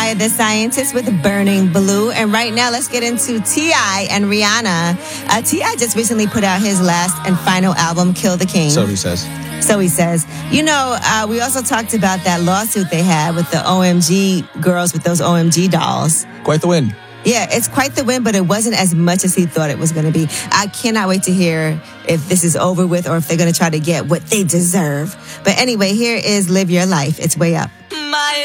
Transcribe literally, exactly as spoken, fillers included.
Jeremiah the Scientist with Burning Blue. And right now, let's get into T I and Rihanna. Uh, T I just recently put out his last and final album, Kill the King. So he says. So he says. You know, uh, we also talked about that lawsuit they had with the O M G girls with those O M G dolls. Quite the win. Yeah, it's quite the win, but it wasn't as much as he thought it was going to be. I cannot wait to hear if this is over with or if they're going to try to get what they deserve. But anyway, here is Live Your Life. It's way up.